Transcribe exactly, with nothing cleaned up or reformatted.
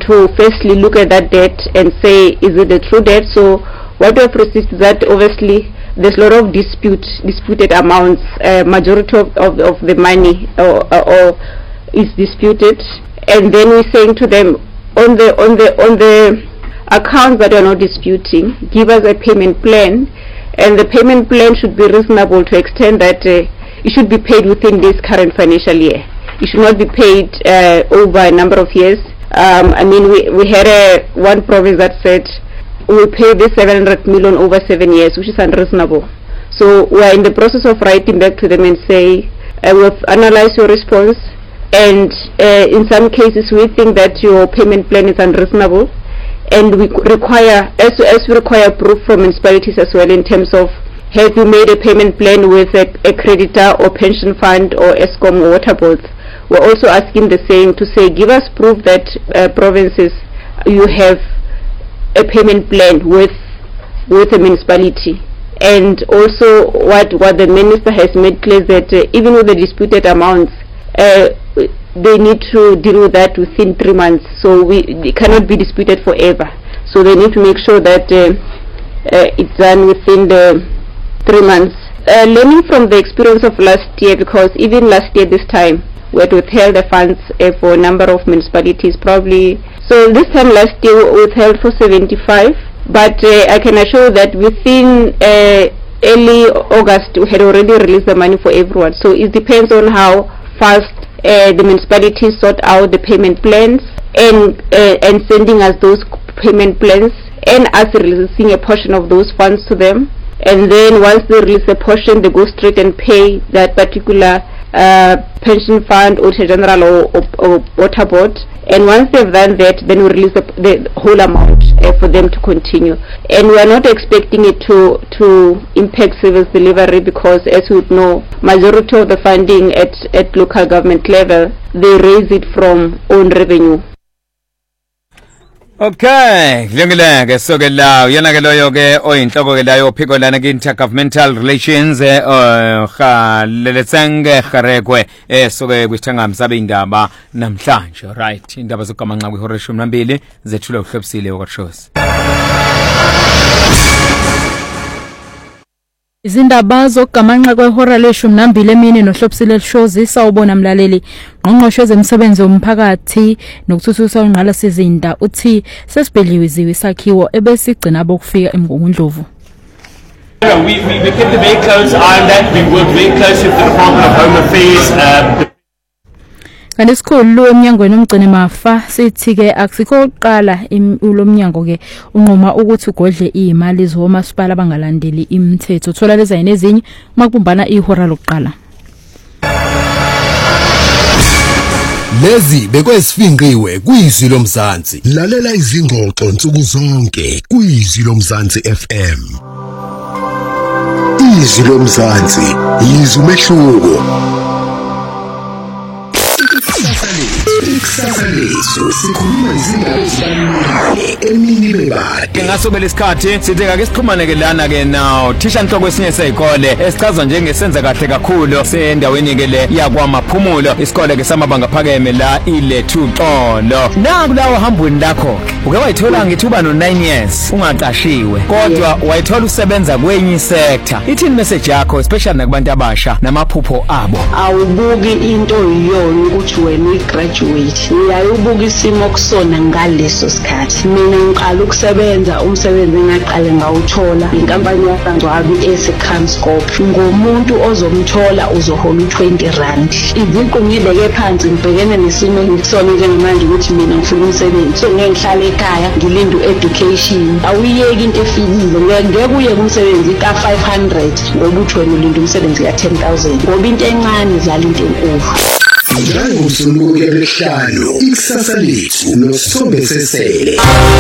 to firstly look at that debt and say, is it a true debt? So what we have received is that obviously there's a lot of dispute, disputed amounts. Uh, majority of, of, of the money or, or is disputed, and then we're saying to them, on the on the on the accounts that are not disputing, give us a payment plan, and the payment plan should be reasonable to extend that uh, it should be paid within this current financial year. It should not be paid uh, over a number of years. Um, I mean, we we had a one province that said we pay this seven hundred million over seven years, which is unreasonable. So we are in the process of writing back to them and say, uh, we've analyzed your response, and uh, in some cases we think that your payment plan is unreasonable, and we require, as, as we require proof from municipalities as well, in terms of, have you made a payment plan with a, a creditor or pension fund or Eskom or water boards? We're also asking the same, to say, give us proof that uh, provinces, you have a payment plan with with a municipality. And also what what the minister has made clear, that uh, even with the disputed amounts, uh, they need to deal with that within three months. So we it cannot be disputed forever. So they need to make sure that uh, uh, it's done within the three months. Uh, learning from the experience of last year, because even last year this time we had withheld the funds uh, for a number of municipalities, probably. So this time last year we withheld for seventy-five, but uh, I can assure that within uh, early August we had already released the money for everyone. So it depends on how fast uh, the municipalities sort out the payment plans, and uh, and sending us those payment plans, and us releasing a portion of those funds to them. And then once they release a portion, they go straight and pay that particular uh, pension fund, or general, or, or, or water board. And once they've done that, then we release the, the whole amount uh, for them to continue. And we are not expecting it to to impact service delivery, because, as we know, majority of the funding at at local government level, they raise it from own revenue. Okay, ngilengile ke soke la uyena ke loyo ke oyinhloko ke layo phiko lana ke intergovernmental relations eh kha leletsenge kharekwe eh soke kwithanga msabe indaba namhlanje. Right, indaba zokugamanqa kwihora leshumi nambili zethula uhlobisile okwaShozi. Izindaba zokugamanqa kwehora leshumi nambili emini nohlobisile eShozi. Sawubona mlaleli. Ngqongqoshe zemsebenzi womphakathi nokuthuthukisa ingqala sizinda uthi sesibhedliwe isakhiwo ebesigcina bokufika eMgungundlovu. We, we, we kept a very close eye on that. We worked very closely with the Department of Home Affairs. Um, Kanti isikhulu emnyangweni omgcine mafa sithi ke akusikho oqala ulomnyango ke unqoma ukuthi ugodle imali zomasipala abangalandeli imithetho. Thola leza ezinye makubumbana ihora lokuqala. Lezi bekwesifinqiwe kuyizwi lomzansi. Lalela izingxoxo nsuku zonke kuyizwi lomzansi F M. Izwi lomzansi, izwi umehluko. Ikusasa lethu sikhuluma izindaba ezibalulekile emini bebade. Ngasobe lesikhathi sithi ake siqhumane ke lana ke nawo thisha inhloko esinye sezikole esichazwa njengesenza kahle kakhulu sendaweni ke le yakwamaphumulo isikole ke samabanga phakeme la ilethu Xolo. Naku lawo hambweni lakho uke wayithola ngithuba no nine years ungaqashiwe kodwa wayithola usebenza kwenye sector. Ithini message yakho especially nakubantu abasha namaphupho abo? Awubuki into yiyona ukuthi wena ugraduate, uyayibuka isimo kusona ngaleso sikhathi. Mina ngiqala ukusebenza umsebenzi engaqale ngawuthola inkampani yaSangcwabi eseCamscope. Ngomuntu ozomthola uzohola twenty rand. Iziqu ngibeke phansi ngibhekene nesimo ngisona njengamanje ukuthi mina ngifuna umsebenzi. So ngeke ngihlale ekhaya ngilinde education. Awuyeki into efikile. Ngeke uye kumsebenzi ka five hundred ngoba uthi wena ulinda umsebenzi ka ten thousand. Ngoba into encane idlala into enkulu. Njalo usuku lwesihlanu ikusasa lethu nosithombe sesele.